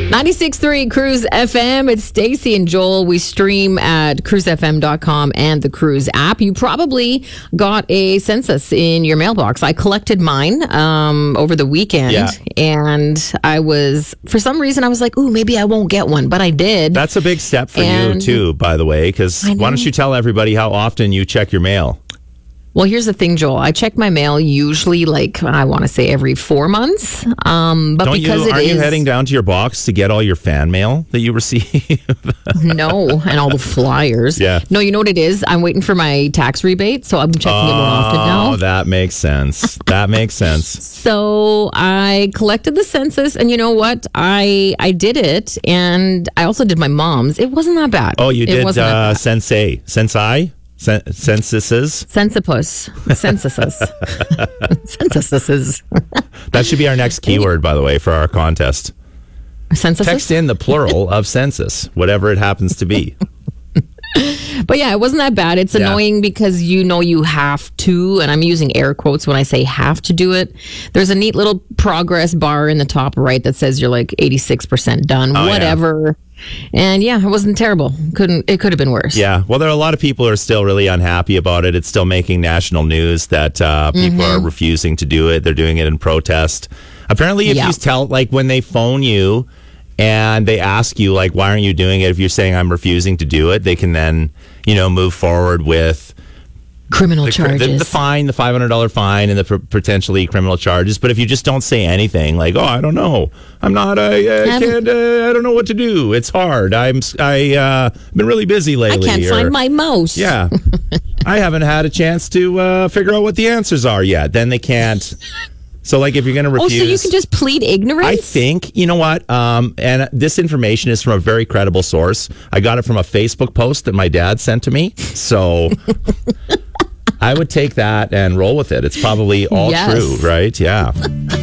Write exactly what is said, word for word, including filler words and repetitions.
ninety-six point three Cruise F M. It's Stacy and Joel. We stream at cruise f m dot com and the Cruise app. You probably got a census in your mailbox. I collected mine um, over the weekend, yeah. and I was, for some reason, I was like, ooh, maybe I won't get one, but I did. That's a big step for and you, too, by the way, because why don't you tell everybody how often you check your mail? Well, here's the thing, Joel. I check my mail usually, like, I want to say every four months. Um, but Don't because you, it aren't is, you heading down to your box to get all your fan mail that you receive? No, and all the flyers. Yeah. No, you know what it is? I'm waiting for my tax rebate, so I'm checking oh, it more often now. Oh, that makes sense. That makes sense. So I collected the census, and you know what? I I did it, and I also did my mom's. It wasn't that bad. Oh, you it did wasn't that uh, bad. Sensei? Sensei? Cen- censuses? Censipus. Censuses. Censuses. That should be our next keyword, by the way, for our contest. Censuses? Text in the plural of census, whatever it happens to be. But yeah, it wasn't that bad. It's Yeah. annoying because you know you have to, and I'm using air quotes when I say have to do it. There's a neat little progress bar in the top right that says you're like eighty-six percent done, Oh, whatever. And yeah, it wasn't terrible. Couldn't it could have been worse. Yeah, well, there are a lot of people who are still really unhappy about it. It's still making national news that uh, people Mm-hmm. are refusing to do it. They're doing it in protest. Apparently, if Yeah. you tell, like, when they phone you and they ask you, like, why aren't you doing it? If you're saying I'm refusing to do it, they can then, you know, move forward with Criminal the, charges. the, the fine, the five hundred dollars fine, and the p- potentially criminal charges. But if you just don't say anything, like, oh, I don't know, I'm not, I, I Um, can't, uh, I don't know what to do. It's hard. I'm, s- I, uh, been really busy I lately. can't or- find my mouse. Yeah. I haven't had a chance to uh, figure out what the answers are yet. Then they can't. So, like, if you're going to Oh, refuse. so you can just plead ignorance? I think, you know what? Um, and this information is from a very credible source. I got it from a Facebook post that my dad sent to me. So I would take that and roll with it. It's probably all Yes. true, right? Yeah.